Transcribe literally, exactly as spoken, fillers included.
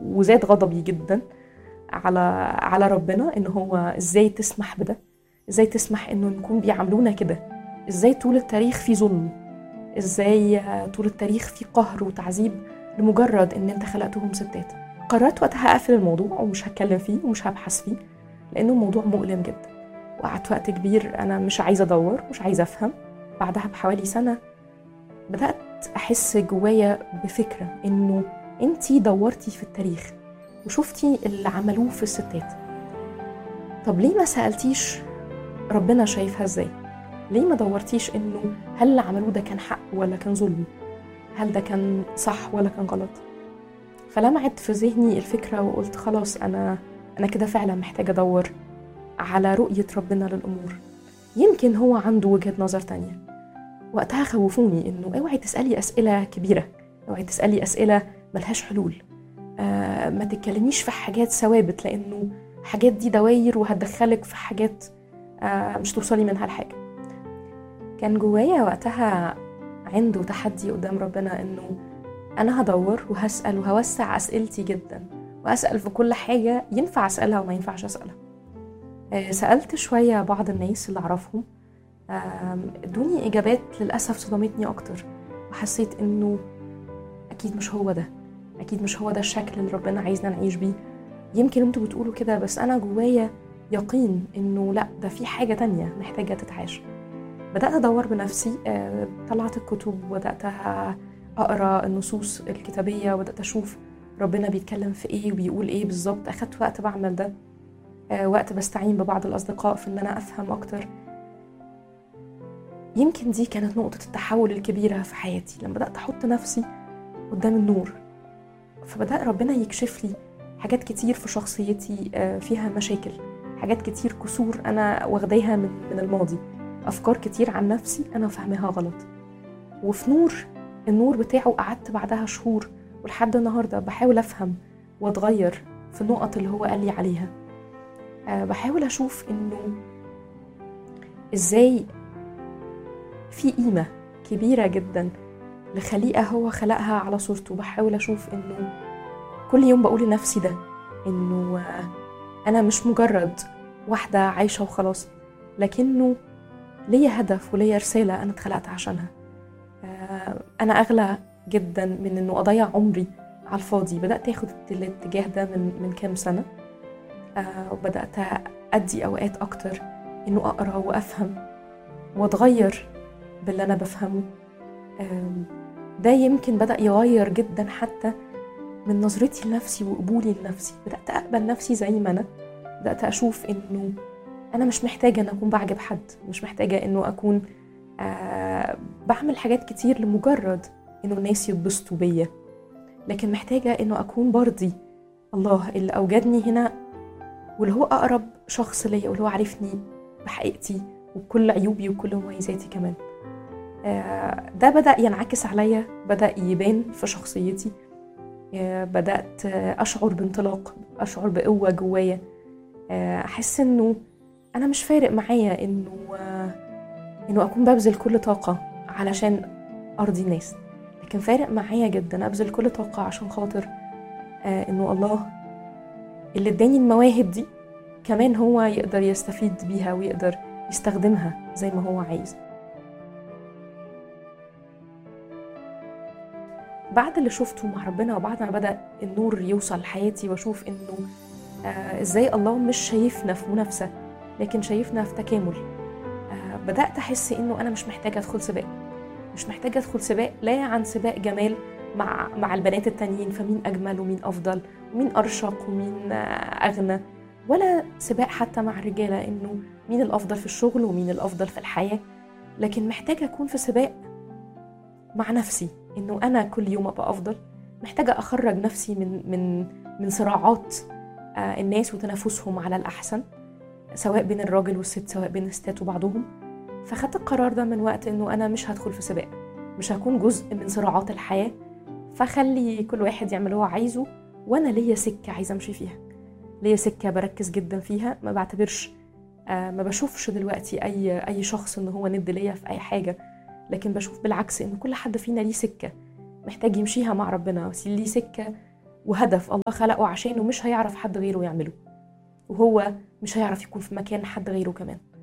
وزاد غضبي جدا على على ربنا، ان هو ازاي تسمح بده، ازاي تسمح انه نكون بيعاملونا كده، ازاي طول التاريخ في ظلم، ازاي طول التاريخ في قهر وتعذيب لمجرد ان انت خلقتهم ستات. قررت وقتها اقفل الموضوع ومش هتكلم فيه ومش هبحث فيه، لانه الموضوع مؤلم جدا. وقعدت وقت كبير انا مش عايزه ادور، مش عايزه افهم. بعدها بحوالي سنه بدات احس جوايا بفكره انه انتي دورتي في التاريخ وشفتي اللي عملوه في الستات، طب ليه ما سالتيش ربنا شايفها ازاي؟ ليه ما دورتيش انه هل اللي عملوه ده كان حق ولا كان ظلم؟ هل ده كان صح ولا كان غلط؟ فلمعت في ذهني الفكرة وقلت خلاص أنا أنا كده فعلا محتاجة أدور على رؤية ربنا للأمور، يمكن هو عنده وجهة نظر تانية. وقتها خوفوني إنه اوعي تسألي أسئلة كبيرة، اوعي تسألي أسئلة ملهاش حلول، آه ما تتكلميش في حاجات ثوابت، لأنه حاجات دي دواير وهتدخلك في حاجات آه مش توصلي منها لحاجة. كان جوايا وقتها عنده تحدي قدام ربنا إنه أنا هدور وهسأل وهوسع أسئلتي جدا، وأسأل في كل حاجة ينفع أسألها وما ينفعش أسألها. أه سألت شوية بعض الناس اللي أعرفهم، ادوني إجابات للأسف صدمتني أكتر، وحسيت إنه أكيد مش هو ده، أكيد مش هو ده الشكل اللي ربنا عايزنا نعيش بيه. يمكن أنتوا بتقولوا كده، بس أنا جوايا يقين إنه لأ، ده في حاجة تانية محتاجة تتعاش. بدأت أدور بنفسي، أه طلعت الكتب وبدأت أقرأ النصوص الكتابية وبدأت أشوف ربنا بيتكلم في إيه وبيقول إيه بالظبط. أخدت وقت بعمل ده، أه وقت بستعين ببعض الأصدقاء في إن أنا أفهم أكتر. يمكن دي كانت نقطة التحول الكبيرة في حياتي، لما بدأت أحط نفسي قدام النور، فبدأ ربنا يكشف لي حاجات كتير في شخصيتي أه فيها مشاكل، حاجات كتير كسور أنا واخداها من, من الماضي، أفكار كتير عن نفسي أنا فهمها غلط. وفي نور النور بتاعه قعدت بعدها شهور ولحد النهاردة بحاول أفهم وأتغير في النقط اللي هو قال لي عليها. أه بحاول أشوف إنه إزاي في قيمة كبيرة جدا لخليقة هو خلقها على صورته. بحاول أشوف إنه كل يوم بقول لنفسي ده، إنه أنا مش مجرد واحدة عايشة وخلاص، لكنه ليا هدف وليا رسالة أنا اتخلقت عشانها. أنا أغلى جدا من إنه أضيع عمري على الفاضي. بدأت أخد الاتجاه ده من من كام سنة، وبدأت أدي أوقات أكتر إنه أقرأ وأفهم وأتغير باللي أنا بفهمه. ده يمكن بدأ يغير جدا حتى من نظرتي لنفسي وقبولي لنفسي. بدأت أقبل نفسي زي ما أنا، بدأت أشوف إنه أنا مش محتاجة أن أكون بعجب حد، مش محتاجة إنه أكون آه بعمل حاجات كتير لمجرد إنه الناس يتبسطوا بيا، لكن محتاجة إنه أكون برضي الله اللي أوجدني هنا، واللي هو أقرب شخص ليا، واللي هو عارفني بحقيقتي وبكل عيوبي وكل مميزاتي كمان. آه ده بدأ ينعكس عليا، بدأ يبان في شخصيتي. آه بدأت أشعر بانطلاق، أشعر بقوة جوايا، آه أحس إنه أنا مش فارق معايا إنه آه إنه أكون ببذل كل طاقة علشان أرضي الناس، لكن فارق معايا جدا أبذل كل طاقة عشان خاطر آه إنه الله اللي اداني المواهب دي كمان هو يقدر يستفيد بيها ويقدر يستخدمها زي ما هو عايز. بعد اللي شفته مع ربنا، وبعد ما بدأ النور يوصل لحياتي واشوف إنه آه إزاي الله مش شايفنا في منافسة لكن شايفنا في تكامل، آه بدأت أحس إنه أنا مش محتاجة أدخل سباق، مش محتاجة أدخل سباق لا عن سباق جمال مع مع البنات التانيين، فمين أجمل ومين أفضل ومين أرشق ومين آه أغنى، ولا سباق حتى مع الرجالة إنه مين الأفضل في الشغل ومين الأفضل في الحياة، لكن محتاجة أكون في سباق مع نفسي، إنه أنا كل يوم أبقى أفضل. محتاجة أخرج نفسي من من من صراعات آه الناس وتنافسهم على الأحسن، سواء بين الراجل والست، سواء بين الستات وبعضهم. فخدت القرار ده من وقت إنه أنا مش هدخل في سباق، مش هكون جزء من صراعات الحياة، فخلي كل واحد يعمل هو عايزه، وأنا ليا سكة عايزة أمشي فيها، ليا سكة بركز جدا فيها. ما بعتبرش آه ما بشوفش دلوقتي أي أي شخص إنه هو ند ليا في أي حاجة، لكن بشوف بالعكس إن كل حد فينا ليه سكة محتاج يمشيها مع ربنا، ليه سكة وهدف الله خلقه عشانه مش هيعرف حد غيره يعمله، وهو مش هيعرف يكون في مكان حد غيره كمان.